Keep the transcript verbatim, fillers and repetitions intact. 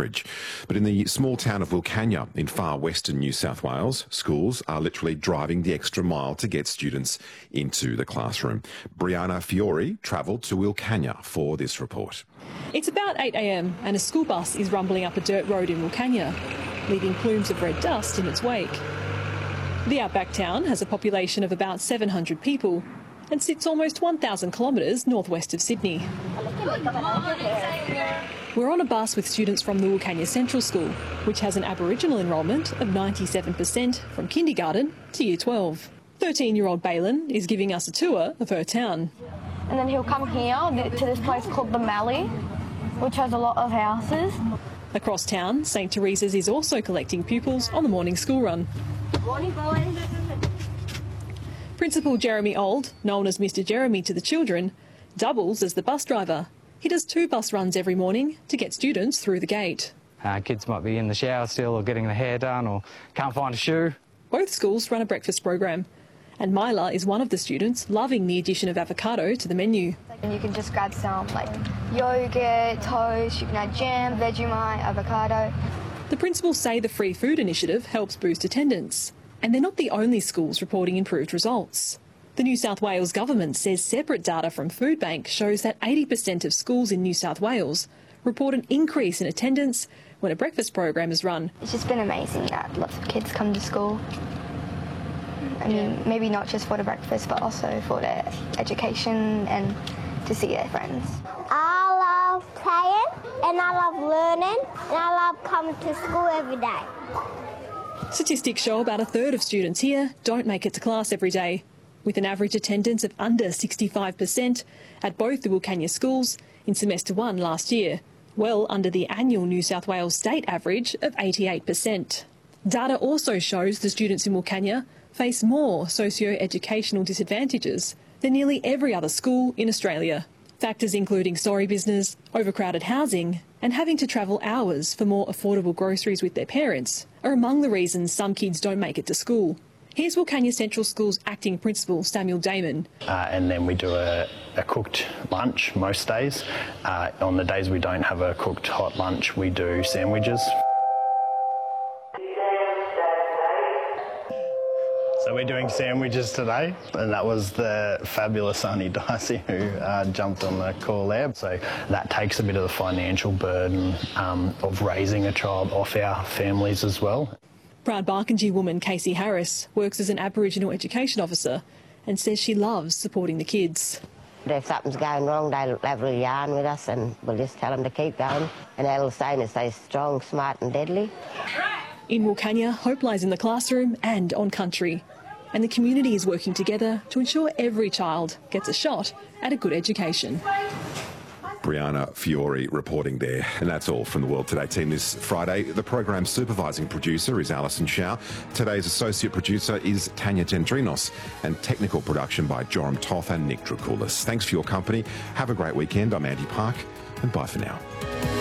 average. But in the small town of Wilcannia in far western New South Wales, schools are literally driving the extra mile to get students into the classroom. Brianna Fiore travelled to Wilcannia for this report. It's about eight a m and a school bus is rumbling up a dirt road in Wilcannia, leaving plumes of red dust in its wake. The outback town has a population of about seven hundred people and sits almost one thousand kilometres northwest of Sydney. We're on a bus with students from the Wilcannia Central School, which has an Aboriginal enrolment of ninety-seven percent from kindergarten to year twelve. thirteen-year-old Balin is giving us a tour of her town. And then he'll come here to this place called the Mallee, which has a lot of houses. Across town, St Teresa's is also collecting pupils on the morning school run. Morning, boys. Principal Jeremy Old, known as Mister Jeremy to the children, doubles as the bus driver. He does two bus runs every morning to get students through the gate. Uh, kids might be in the shower still or getting their hair done or can't find a shoe. Both schools run a breakfast program, and Myla is one of the students loving the addition of avocado to the menu. And you can just grab some like yogurt, toast, you can add jam, Vegemite, avocado. The principals say the free food initiative helps boost attendance, and they're not the only schools reporting improved results. The New South Wales government says separate data from Foodbank shows that eighty percent of schools in New South Wales report an increase in attendance when a breakfast program is run. It's just been amazing that lots of kids come to school. I mean, maybe not just for the breakfast, but also for their education and to see their friends. I love playing and I love learning and I love coming to school every day. Statistics show about a third of students here don't make it to class every day, with an average attendance of under sixty-five percent at both the Wilcannia schools in semester one last year, well under the annual New South Wales state average of eighty-eight percent. Data also shows the students in Wilcannia face more socio-educational disadvantages than nearly every other school in Australia. Factors including sorry business, overcrowded housing and having to travel hours for more affordable groceries with their parents are among the reasons some kids don't make it to school. Here's Wilcannia Central School's acting principal, Samuel Damon. Uh, and then we do a, a cooked lunch most days. Uh, on the days we don't have a cooked hot lunch, we do sandwiches. So we're doing sandwiches today, and that was the fabulous Auntie Dicey who uh, jumped on the call there. So that takes a bit of the financial burden um, of raising a child off our families as well. Proud Barkindji woman Casey Harris works as an Aboriginal education officer and says she loves supporting the kids. If something's going wrong, they'll have a yarn with us and we'll just tell them to keep going. And they'll say to stay strong, smart and deadly. In Wilcannia, hope lies in the classroom and on country. And the community is working together to ensure every child gets a shot at a good education. Brianna Fiore reporting there. And that's all from the World Today team this Friday. The program's supervising producer is Alison Shaw. Today's associate producer is Tanya Gendrinos. And technical production by Joram Toth and Nick Dracoulis. Thanks for your company. Have a great weekend. I'm Andy Park, and bye for now.